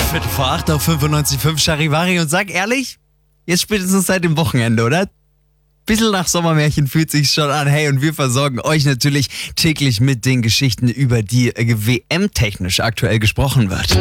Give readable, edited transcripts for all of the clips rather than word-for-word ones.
Viertel vor 8 auf 95,5 Charivari und sag ehrlich, jetzt spätestens seit dem Wochenende, oder? Bisschen nach Sommermärchen fühlt sich's schon an. Hey, und wir versorgen euch natürlich täglich mit den Geschichten, über die WM-technisch aktuell gesprochen wird.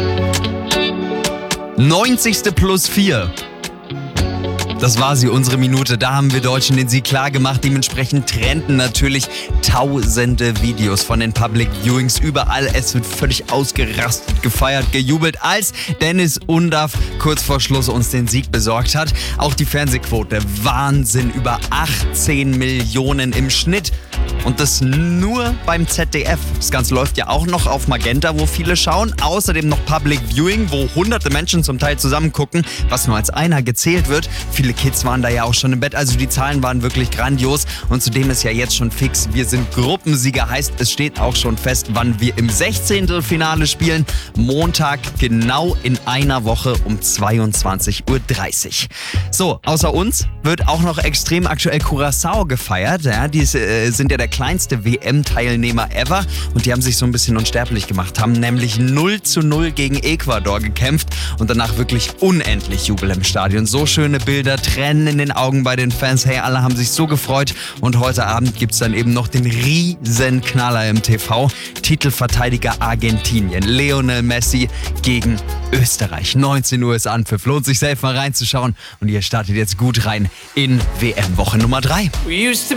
90. plus 4. Das war sie, unsere Minute. Da haben wir Deutschen den Sieg klar gemacht. Dementsprechend trennten natürlich tausende Videos von den Public Viewings überall. Es wird völlig ausgerastet, gefeiert, gejubelt, als Dennis Undaff kurz vor Schluss uns den Sieg besorgt hat. Auch die Fernsehquote, Wahnsinn, über 18 Millionen im Schnitt. Und das nur beim ZDF. Das Ganze läuft ja auch noch auf Magenta, wo viele schauen. Außerdem noch Public Viewing, wo hunderte Menschen zum Teil zusammen gucken, was nur als einer gezählt wird. Viele Kids waren da ja auch schon im Bett, also die Zahlen waren wirklich grandios. Und zudem ist ja jetzt schon fix, wir sind Gruppensieger. Heißt, es steht auch schon fest, wann wir im 16. Finale spielen. Montag, genau in einer Woche um 22:30 Uhr. So, außer uns wird auch noch extrem aktuell Curaçao gefeiert. Ja, die sind ja der kleinste WM-Teilnehmer ever und die haben sich so ein bisschen unsterblich gemacht, haben nämlich 0:0 gegen Ecuador gekämpft und danach wirklich unendlich Jubel im Stadion. So schöne Bilder, Tränen in den Augen bei den Fans. Hey, alle haben sich so gefreut und heute Abend gibt es dann eben noch den riesen Knaller im TV. Titelverteidiger Argentinien, Lionel Messi gegen Österreich. 19 Uhr ist Anpfiff. Lohnt sich selbst mal reinzuschauen und ihr startet jetzt gut rein in WM-Woche Nummer 3. We used to